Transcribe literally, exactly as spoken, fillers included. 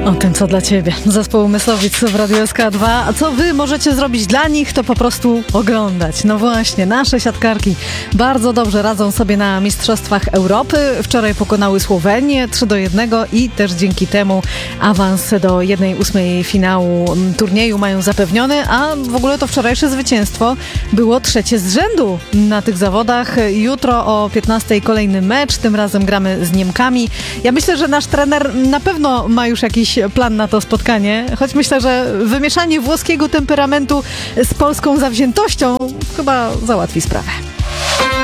O tym, co dla Ciebie. Zespół Myslowic w Radiu S K dwa. A co Wy możecie zrobić dla nich, to po prostu oglądać. No właśnie, nasze siatkarki bardzo dobrze radzą sobie na Mistrzostwach Europy. Wczoraj pokonały Słowenię trzy do jednego i też dzięki temu awans do jednej ósmej finału turnieju mają zapewniony, a w ogóle to wczorajsze zwycięstwo było trzecie z rzędu na tych zawodach. Jutro o piętnastej kolejny mecz, tym razem gramy z Niemkami. Ja myślę, że nasz trener na pewno ma już jakiś plan na to spotkanie, choć myślę, że wymieszanie włoskiego temperamentu z polską zawziętością chyba załatwi sprawę.